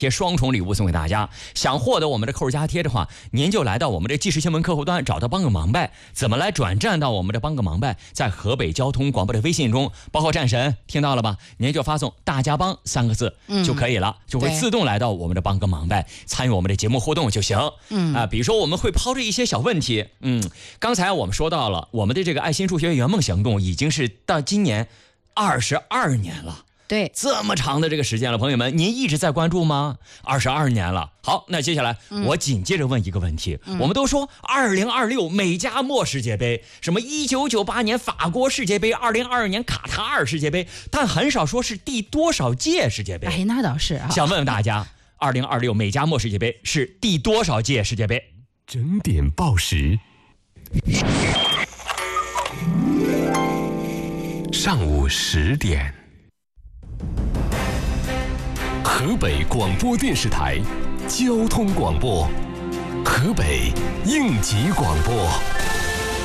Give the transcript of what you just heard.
双重礼物送给大家。想获得我们的扣加贴的话，您就来到我们的即时新闻客户端，找到帮个忙呗。怎么来转站到我们的帮个忙呗？在河北交通广播的微信中，包括战神听到了吧？您就发送大家帮3个字就可以了，就会自动来到我们的帮个忙呗，参与我们的节目互动就行。比如说我们会抛着一些小问题。刚才我们说到了我们的这个爱心助学圆梦行动已经是到今年22年了。 对， 这么长的这个时间了，朋友们，您一直在关注吗？22年了。好，那接下来我紧接着问一个问题。我们都说2026美加墨世界杯，什么1998年法国世界杯，2022年卡塔尔世界杯，但很少说是第多少届世界杯。 哎，那倒是啊。 想问问大家，2026美加墨世界杯是第多少届世界杯？ 整点报时，上午10点。河北广播电视台交通广播，河北应急广播。